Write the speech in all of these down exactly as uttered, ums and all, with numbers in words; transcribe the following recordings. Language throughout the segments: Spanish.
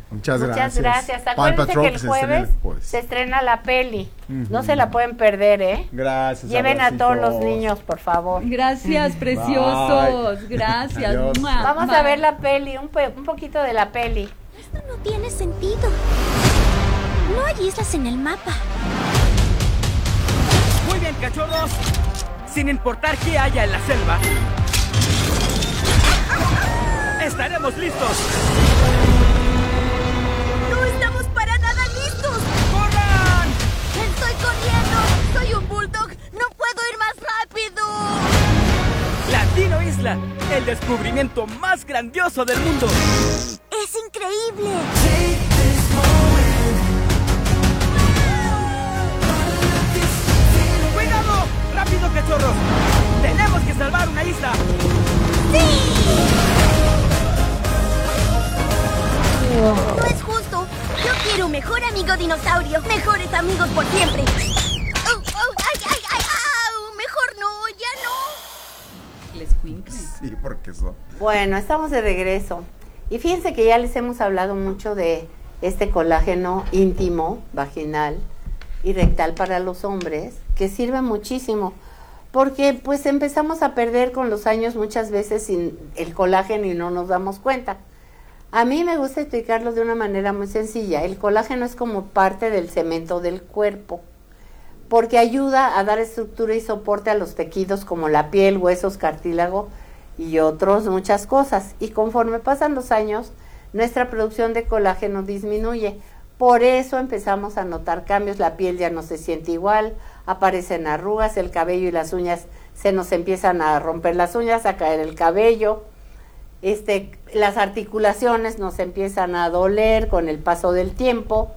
Muchas, Muchas gracias. gracias. Paw Acuérdense Patrol, que el que se jueves estrena el jueves. se estrena la peli. Ujú. No se la pueden perder, ¿eh? Gracias. Lleven a todos los abracitos. niños, por favor. Gracias, preciosos. Bye. Gracias. Adiós. Mua, Vamos bye. a ver la peli, un, pe- un poquito de la peli. Esto no tiene sentido. No hay islas en el mapa. Muy bien, cachorros. Sin importar qué haya en la selva, estaremos listos. ¡No estamos para nada listos! ¡Corran! ¡Estoy corriendo! ¡Soy un bulldog! ¡No puedo ir más rápido! Latino Isla, el descubrimiento más grandioso del mundo. ¡Es increíble! ¡Cuidado! ¡Rápido, cachorros! ¡Tenemos que salvar una isla! No es justo. Yo quiero un mejor amigo dinosaurio. Mejores amigos por siempre. Oh, oh, ay, ay, ay, au. Mejor no, ya no. Les cuincle. Sí, porque son. Bueno, estamos de regreso. Y fíjense que ya les hemos hablado mucho de este colágeno íntimo, vaginal y rectal para los hombres, que sirve muchísimo. Porque pues empezamos a perder con los años muchas veces sin el colágeno y no nos damos cuenta. A mí me gusta explicarlo de una manera muy sencilla. El colágeno es como parte del cemento del cuerpo, porque ayuda a dar estructura y soporte a los tejidos como la piel, huesos, cartílago y otros muchas cosas. Y conforme pasan los años, nuestra producción de colágeno disminuye. Por eso empezamos a notar cambios. La piel ya no se siente igual, aparecen arrugas, el cabello y las uñas se nos empiezan a romper las uñas, a caer el cabello. Este, las articulaciones nos empiezan a doler con el paso del tiempo.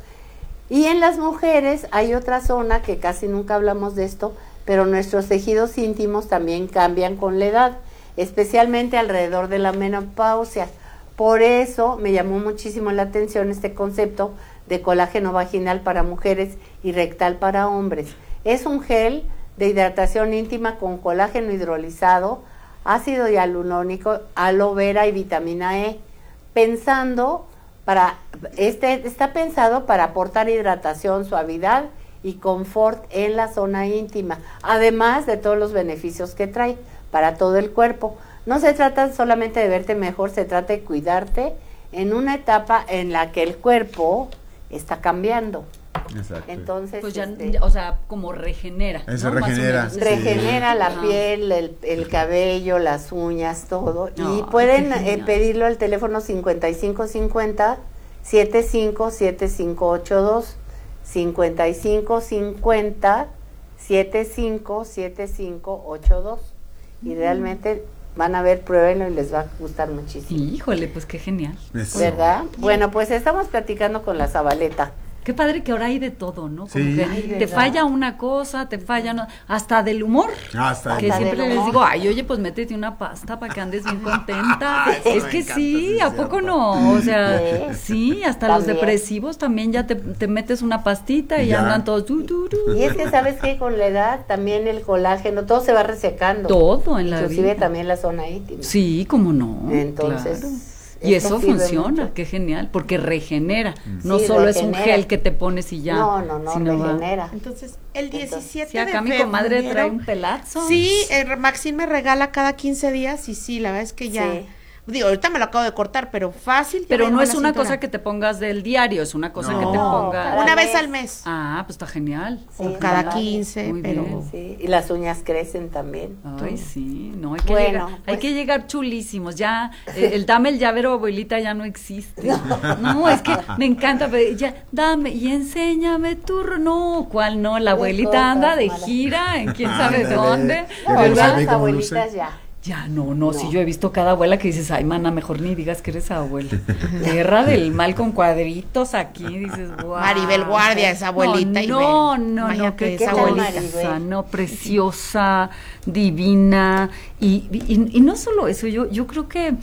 Y en las mujeres hay otra zona que casi nunca hablamos de esto, pero nuestros tejidos íntimos también cambian con la edad, especialmente alrededor de la menopausia. Por eso me llamó muchísimo la atención este concepto de colágeno vaginal para mujeres y rectal para hombres. Es un gel de hidratación íntima con colágeno hidrolizado, ácido hialurónico, aloe vera y vitamina E, pensando para este está pensado para aportar hidratación, suavidad y confort en la zona íntima, además de todos los beneficios que trae para todo el cuerpo. No se trata solamente de verte mejor, se trata de cuidarte en una etapa en la que el cuerpo está cambiando. Exacto. Entonces, Pues ya, este, ya, o sea, como regenera. Eso ¿no? Más o regenera. menos. regenera la Ajá. piel, el, el cabello, las uñas, todo. Y Ay, pueden qué eh, genial. pedirlo al teléfono cincuenta y cinco cincuenta, setenta y cinco, setenta y cinco ochenta y dos, cincuenta y cinco cincuenta, setenta y cinco, setenta y cinco ochenta y dos. Y realmente van a ver, pruébenlo y les va a gustar muchísimo. Híjole, pues qué genial. Eso. ¿Verdad? Bueno, pues estamos platicando con la Zabaleta. Qué padre que ahora hay de todo, ¿no? Como Sí. que Ay, te ¿verdad? falla una cosa, te falla no, hasta del humor. Hasta Que Hasta siempre del les humor. digo, ay, oye, pues métete una pasta para que andes bien contenta. Eso Es me que encanta, sí, sí, ¿a es poco cierto. no? O sea, Sí. sí, hasta los También. depresivos también ya te, te metes una pastita y Ya. andan todos du, du, du. Y es que, ¿sabes qué? Con la edad también el colágeno, todo se va resecando. Todo en la Inclusive vida. también la zona íntima. Sí, cómo no. Entonces, claro. Y esto eso sirve funciona, mucho. qué genial, porque regenera. No Sí, solo es un regenera. gel que te pones y ya. No, no, no, sino va- regenera. Entonces, el diecisiete Sí, acá de mi comadre febrero- trae un pelazo. Sí, el Maxine me regala cada quince días y sí, la verdad es que ya... Sí. Digo, ahorita me lo acabo de cortar, pero fácil. ya Pero me no dejó es la una cintura. cosa que te pongas del diario, es una cosa No. que te No, pongas. cada Una vez mes. al mes. Ah, pues está genial. Sí, o cada cada quince, Muy pero... bien. Sí, y las uñas crecen también. Ay, sí, no, hay que, Bueno, llegar, hay pues- que llegar chulísimos. Ya, eh, el dame el llavero, abuelita, ya no existe. No, es que me encanta, pero ya, dame y enséñame tu... ro- No, ¿cuál no? La abuelita cosas anda de malas. gira en quién sabe Ándale. dónde. Qué No, bien ya se ve las cómo luce. abuelitas ya. Ya, no, no, sí, yo he visto cada abuela que dices, ay, mana, mejor ni digas que eres abuela. Guerra del mal con cuadritos aquí, dices, guau. Maribel Guardia, esa abuelita, y No, ve, no, no, imagínate qué, esa qué abuelita. abuelita, no, preciosa, divina, y, y, y no solo eso, yo, yo creo que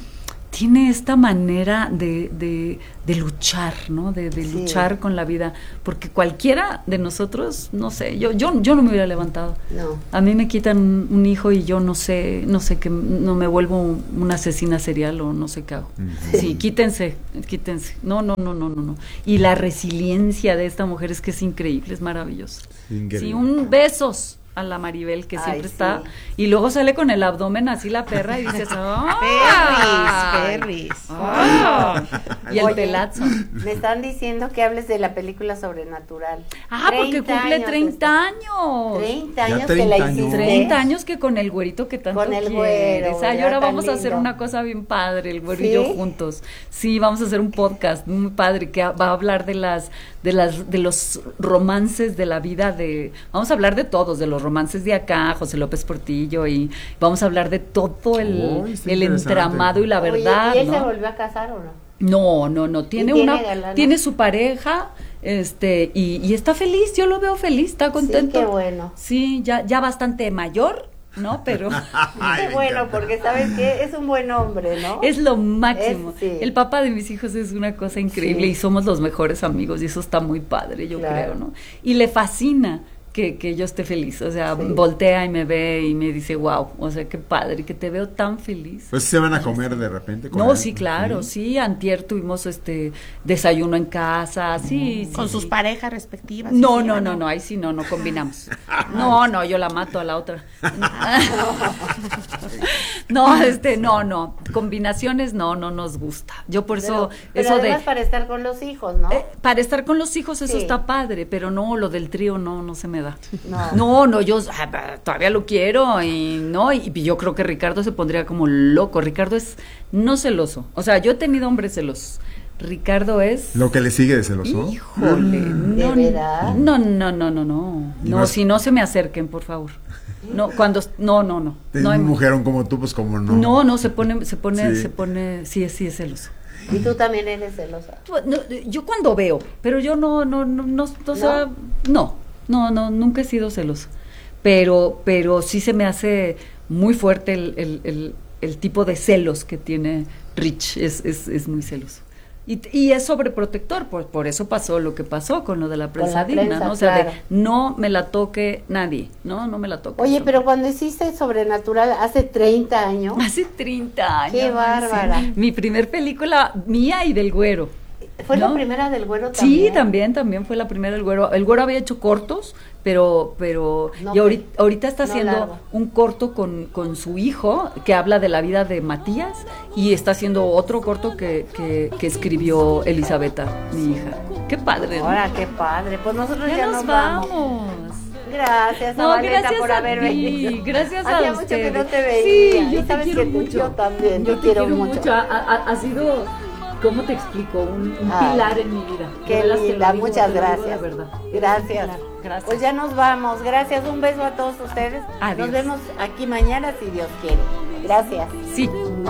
tiene esta manera de, de, de luchar, ¿no? De, de Sí. luchar con la vida, porque cualquiera de nosotros, no sé, yo, yo, yo no me hubiera levantado. No. A mí me quitan un hijo y yo no sé, no sé que no me vuelvo una asesina serial o no sé qué hago. Ujú. Sí, quítense, quítense. No, no, no, no, no, no. Y la resiliencia de esta mujer es que es increíble, es maravilloso. Increíble. Sí, un besos a la Maribel que Ay, siempre sí. está y luego sale con el abdomen así la perra y dices, ¡ay! Perris, perris. ¡Ah! Y el Oye, pelazo. Me están diciendo que hables de la película Sobrenatural. Ah, porque treinta cumple años treinta está. años. treinta Ya años que treinta la años. hiciste. treinta años que con el güerito que tanto Con el quieres. güero, Ay, ¿verdad? ahora Tan vamos a hacer lindo. una cosa bien padre, el güero y ¿Sí? yo juntos. Sí, vamos a hacer un podcast muy padre que va a hablar de las de las de los romances de la vida de vamos a hablar de todos, de los romances de acá, José López Portillo, y vamos a hablar de todo el, Uy, está el interesante. entramado y la Oye, verdad, ¿y él se ¿no? volvió a casar o no? No, no, no, tiene, tiene una, galana? tiene su pareja, este, y, y está feliz, yo lo veo feliz, está contento. Sí, qué bueno. Sí, ya, ya bastante mayor, ¿no? Pero Ay, Qué me bueno, encanta. porque sabes que es un buen hombre, ¿no? es lo máximo. Es- sí. El papá de mis hijos es una cosa increíble Sí. y somos los mejores amigos y eso está muy padre, yo Claro. creo, ¿no? Y le fascina que, que yo esté feliz, o sea, Sí. voltea y me ve y me dice, wow, o sea, qué padre, que te veo tan feliz. Pues se van a comer de repente. con No, él? sí, claro, sí, antier tuvimos este desayuno en casa, sí, sí, Con sus sí. parejas respectivas. No, sí, no, ¿o no, no, ahí sí no, no combinamos. No, no, yo la mato a la otra. No, este, no, no, combinaciones no, no nos gusta. Yo por eso, Pero, pero eso además de, para estar con los hijos, ¿no? eh, para estar con los hijos eso Sí. está padre, pero no, lo del trío no, no se me da. No. No, no, yo ah, todavía lo quiero y no, y yo creo que Ricardo se pondría como loco. Ricardo es no celoso, o sea, yo he tenido hombres celosos. Ricardo es... Lo que le sigue de celoso. Híjole, no, verdad? no, no, no, no, no, Y no, más- si no se me acerquen, por favor. No, cuando, no, no, no, De no, hay- un mujerón como tú, pues como no. no, no, se pone, se pone, Sí. se pone, sí, sí es celoso. Y tú también eres celosa. Tú- no, yo cuando veo, pero yo no, no, no, no, o sea, no, no, no, nunca he sido celoso, pero, pero sí se me hace muy fuerte el, el, el, el tipo de celos que tiene Rich, es, es, es muy celoso. Y, y es sobreprotector, por, por eso pasó lo que pasó con lo de la Con prensa la digna, prensa, ¿no? O sea, claro. de no me la toque nadie, ¿no? No me la toque. Oye, Eso. pero cuando hiciste Sobrenatural hace treinta años, Hace treinta años. Qué bárbara. sí. Mi primer película mía y del güero. fue la ¿no? primera del güero también. Sí, también, también fue la primera del güero. El güero había hecho cortos, pero, pero, No, y ahorita, pues, ahorita está no haciendo largo. un corto con, con su hijo que habla de la vida de Matías y está haciendo otro corto que, que, que escribió Elisabetta, mi hija. Qué padre, ¿no? Ahora, qué padre. Pues nosotros ya, Ya nos vamos. Gracias, No, Zabaleta, gracias por a haber ti, venido. gracias a Hacía mucho ustedes. que no te veía. Sí, yo Y te sabes quiero que te- mucho. yo también, Yo te te quiero quiero mucho. mucho. Ha, ha- ha sido, ¿cómo te explico? Un, un Ay, pilar en mi vida. De Qué veras te lo linda, digo, muchas te lo digo de gracias. verdad. Gracias. Gracias. Pues ya nos vamos. Gracias, un beso a todos ustedes. Adiós. Nos vemos aquí mañana si Dios quiere. Gracias. Sí.